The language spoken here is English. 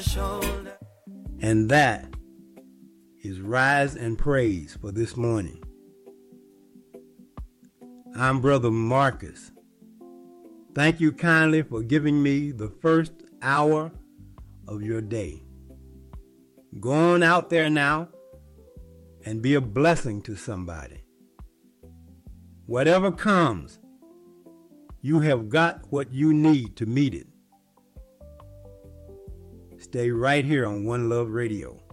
And that is Rise and Praise for this morning. I'm Brother Marcus. Thank you kindly for giving me the first hour of your day. Go on out there now and be a blessing to somebody. Whatever comes, you have got what you need to meet it. Stay right here on One Love Radio.